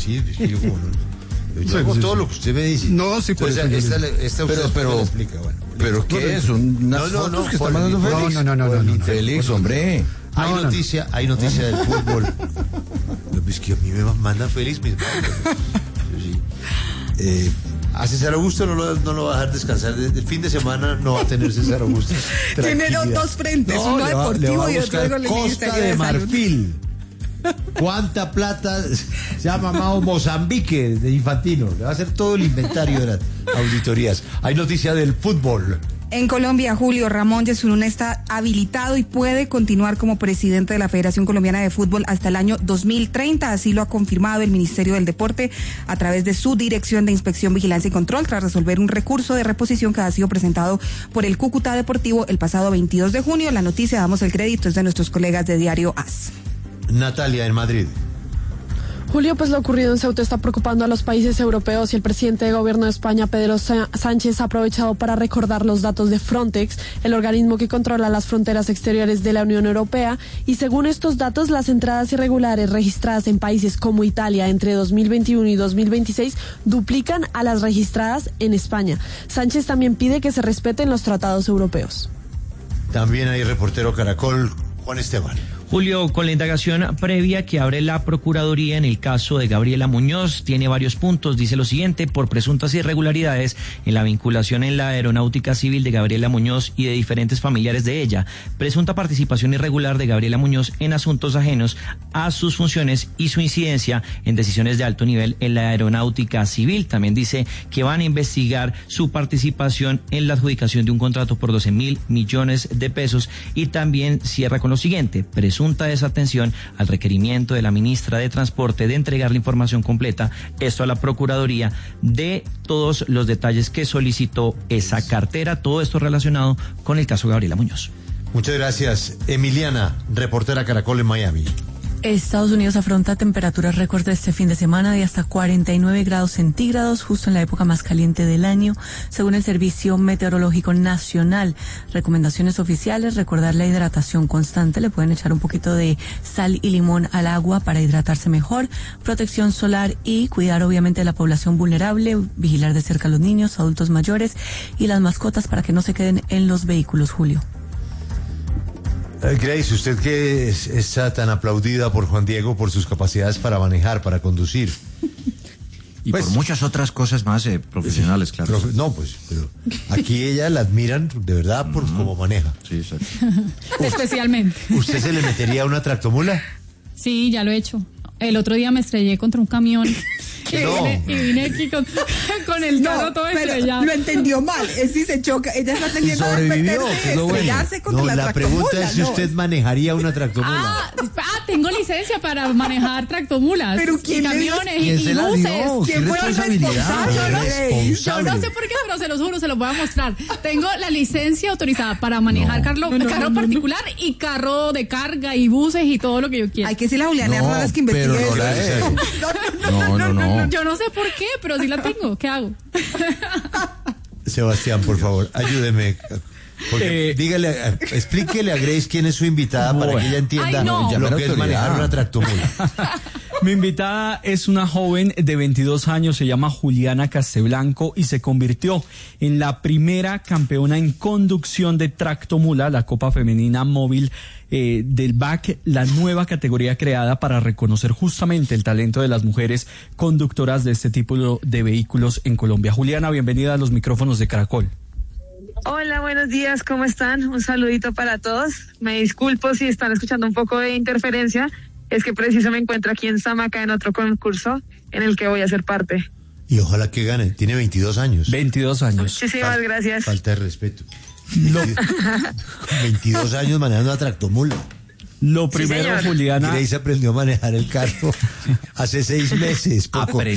sí, es que yo como yo hago todo lo que usted me dice. No, sí, por entonces, eso. esta usted me explica, bueno. ¿Pero qué es? ¿Unas fotos que está mandando Félix? No. Félix, hombre. Hay noticia del fútbol. Es que a mí me manda Félix mis manos. Sí. A César Augusto no lo va a dejar descansar. El fin de semana no va a tener César Augusto. Tiene dos frentes, uno deportivo y otro con el Costa de Marfil. ¿Cuánta plata se ha mamado Mozambique de Infantino? Le va a hacer todo el inventario de las auditorías. Hay noticia del fútbol. En Colombia, Julio, Ramón Yesurún está habilitado y puede continuar como presidente de la Federación Colombiana de Fútbol hasta el año 2030. Así lo ha confirmado el Ministerio del Deporte a través de su Dirección de Inspección, Vigilancia y Control, tras resolver un recurso de reposición que ha sido presentado por el Cúcuta Deportivo el pasado 22 de junio. La noticia, damos el crédito, es de nuestros colegas de Diario AS. Natalia, en Madrid. Julio, pues lo ocurrido en Ceuta está preocupando a los países europeos y el presidente de gobierno de España, Pedro Sánchez, ha aprovechado para recordar los datos de Frontex, el organismo que controla las fronteras exteriores de la Unión Europea, y según estos datos, las entradas irregulares registradas en países como Italia entre 2021 y 2026 duplican a las registradas en España. Sánchez también pide que se respeten los tratados europeos. También hay reportero Caracol, Juan Esteban. Julio, con la indagación previa que abre la Procuraduría en el caso de Gabriela Muñoz, tiene varios puntos. Dice lo siguiente: por presuntas irregularidades en la vinculación en la aeronáutica civil de Gabriela Muñoz y de diferentes familiares de ella, presunta participación irregular de Gabriela Muñoz en asuntos ajenos a sus funciones y su incidencia en decisiones de alto nivel en la aeronáutica civil. También dice que van a investigar su participación en la adjudicación de un contrato por 12.000 millones de pesos, y también cierra con lo siguiente: presunta desatención al requerimiento de la ministra de Transporte de entregar la información completa, esto a la Procuraduría, de todos los detalles que solicitó esa cartera. Todo esto relacionado con el caso Gabriela Muñoz. Muchas gracias. Emiliana, reportera Caracol en Miami. Estados Unidos afronta temperaturas récord este fin de semana de hasta 49 grados centígrados, justo en la época más caliente del año, según el Servicio Meteorológico Nacional. Recomendaciones oficiales: recordar la hidratación constante, le pueden echar un poquito de sal y limón al agua para hidratarse mejor, protección solar y cuidar obviamente de la población vulnerable, vigilar de cerca a los niños, adultos mayores y las mascotas para que no se queden en los vehículos, Julio. Grace, usted que está tan aplaudida por Juan Diego por sus capacidades para manejar, para conducir. Y pues, por muchas otras cosas más profesionales, claro. Pero aquí ella la admiran de verdad por cómo maneja. Sí, exacto. Especialmente. ¿Usted se le metería a una tractomula? Sí, ya lo he hecho. El otro día me estrellé contra un camión. No. Y vine aquí con el carro todo estrellado. Lo entendió mal. Es si se choca. Ella está teniendo que estrellarse contra la tractomula. La pregunta es si usted manejaría una tractomula. Tengo licencia para manejar tractomulas. Pero ¿quién y camiones ¿quién y buses. ¿Quién fue el responsable? Yo no sé por qué, pero se los juro, se los voy a mostrar. Tengo la licencia autorizada para manejar carro particular y carro de carga y buses y todo lo que yo quiera. Hay que decirle a Juliana Hernández que investigue pero no la es. No. Yo no sé por qué, pero sí la tengo. ¿Qué hago? Sebastián, por favor, ayúdeme. Explíquele a Grace quién es su invitada para que ella entienda lo que es manejar una tractomula. Mi invitada es una joven de 22 años, se llama Juliana Casteblanco y se convirtió en la primera campeona en conducción de tractomula, la Copa Femenina Móvil del BAC, la nueva categoría creada para reconocer justamente el talento de las mujeres conductoras de este tipo de vehículos en Colombia. Juliana, bienvenida a los micrófonos de Caracol. Hola, buenos días, ¿cómo están? Un saludito para todos. Me disculpo si están escuchando un poco de interferencia, es que preciso me encuentro aquí en Samaca en otro concurso en el que voy a ser parte. Y ojalá que gane, tiene 22 años. 22 años. Muchísimas gracias. Falta de respeto. 22 años manejando una tractomula. Lo primero, sí, Juliana. Grace aprendió a manejar el carro hace 6 meses.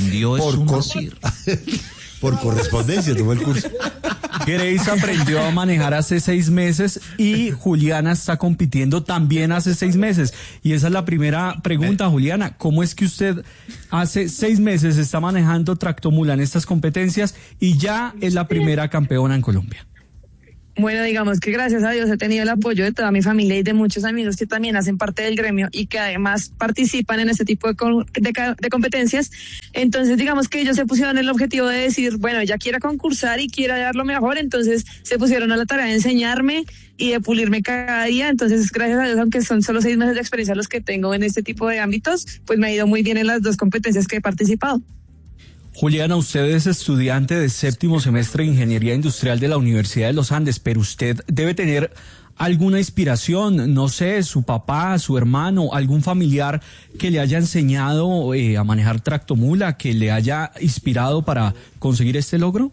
Por correspondencia tomó el curso. Grace aprendió a manejar hace 6 meses y Juliana está compitiendo también hace 6 meses. Y esa es la primera pregunta, Juliana. ¿Cómo es que usted hace 6 meses está manejando tractomula en estas competencias y ya es la primera campeona en Colombia? Bueno, digamos que gracias a Dios he tenido el apoyo de toda mi familia y de muchos amigos que también hacen parte del gremio y que además participan en este tipo de competencias. Entonces, digamos que ellos se pusieron el objetivo de decir, bueno, ella quiere concursar y quiere dar lo mejor, entonces se pusieron a la tarea de enseñarme y de pulirme cada día. Entonces, gracias a Dios, aunque son solo 6 meses de experiencia los que tengo en este tipo de ámbitos, pues me ha ido muy bien en las 2 competencias que he participado. Juliana, usted es estudiante de 7º semestre de Ingeniería Industrial de la Universidad de los Andes, pero usted debe tener alguna inspiración, no sé, su papá, su hermano, algún familiar que le haya enseñado a manejar tractomula, que le haya inspirado para conseguir este logro.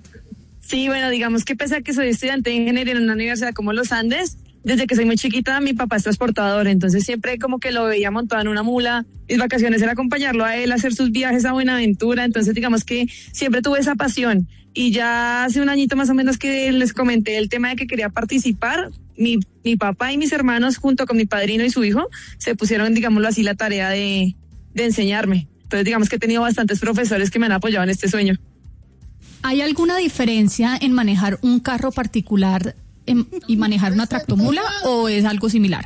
Sí, bueno, digamos que pese a que soy estudiante de ingeniería en una universidad como los Andes, desde que soy muy chiquita, mi papá es transportador, entonces siempre como que lo veía montado en una mula. Mis vacaciones era acompañarlo a él a hacer sus viajes a Buenaventura, entonces digamos que siempre tuve esa pasión. Y ya hace un añito más o menos que les comenté el tema de que quería participar, mi papá y mis hermanos junto con mi padrino y su hijo se pusieron, digámoslo así, la tarea de enseñarme. Entonces digamos que he tenido bastantes profesores que me han apoyado en este sueño. ¿Hay alguna diferencia en manejar un carro particular y manejar una tractomula o es algo similar?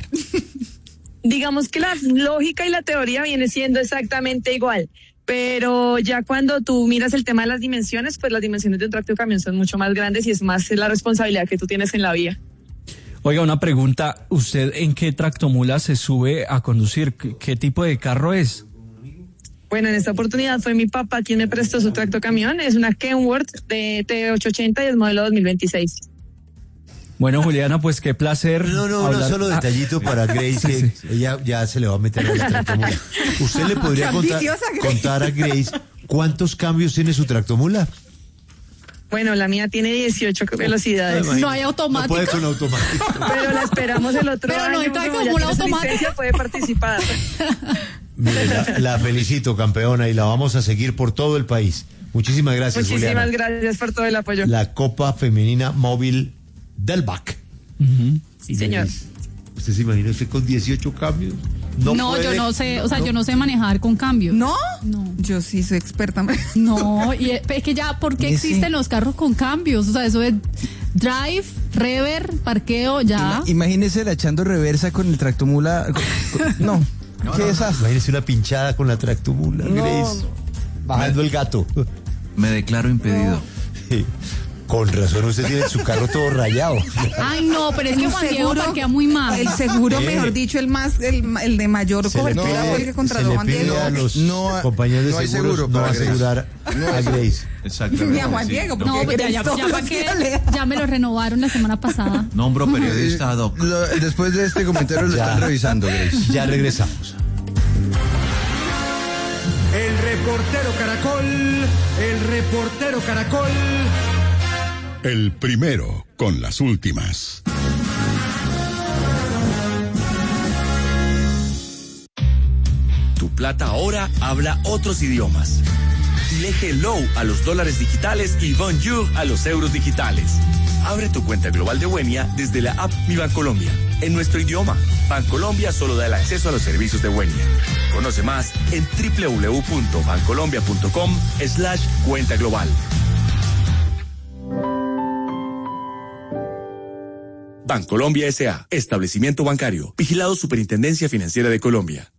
Digamos que la lógica y la teoría viene siendo exactamente igual, pero ya cuando tú miras el tema de las dimensiones, pues las dimensiones de un tractocamión son mucho más grandes y es más la responsabilidad que tú tienes en la vía. Oiga, una pregunta, ¿usted en qué tractomula se sube a conducir? ¿Qué tipo de carro es? Bueno, en esta oportunidad fue mi papá quien me prestó su tractocamión, es una Kenworth de T880 y es modelo 2026. Bueno, Juliana, pues qué placer. No, solo detallito para Grace, que ella ya se le va a meter a la tractomula. ¿Usted le podría contar a Grace cuántos cambios tiene su tractomula? Bueno, la mía tiene 18 velocidades. No hay automático. No puede con automático. Pero la esperamos el otro año. Pero no trae como una automática. Puede participar. Mire, la felicito, campeona, y la vamos a seguir por todo el país. Muchísimas gracias, Juliana. Muchísimas gracias por todo el apoyo. La Copa Femenina Móvil del BAC. Sí, señor. ¿Usted se imagina usted con 18 cambios? No, yo no sé, o sea, yo no sé manejar con cambios. ¿No? No. Yo sí soy experta. No, y es que ya, ¿por qué existen los carros con cambios? O sea, eso es drive, rever, parqueo, ya. Imagínese la echando reversa con el tractomula. No. ¿Qué es eso? Imagínese una pinchada con la tractomula, Grace. Bajando el gato. Me declaro impedido. Sí. Con razón usted tiene su carro todo rayado. Ay, no, pero es que Juan Diego parquea muy mal. El seguro, mejor dicho, el de mayor cobertura fue el que contrató Juan Diego. A los compañeros de seguros no asegurar a Grace. Exactamente. Ni a Juan Diego. No, pero ya me lo renovaron la semana pasada. Nombro periodista ad hoc. Después de este comentario lo están revisando, Grace. Ya regresamos. El reportero Caracol. El primero con las últimas. Tu plata ahora habla otros idiomas. Dile hello a los dólares digitales y bonjour a los euros digitales. Abre tu cuenta global de Wenia desde la app Mi Bancolombia. En nuestro idioma, Bancolombia solo da el acceso a los servicios de Wenia. Conoce más en www.bancolombia.com/cuenta global. Bancolombia S.A. Establecimiento bancario. Vigilado Superintendencia Financiera de Colombia.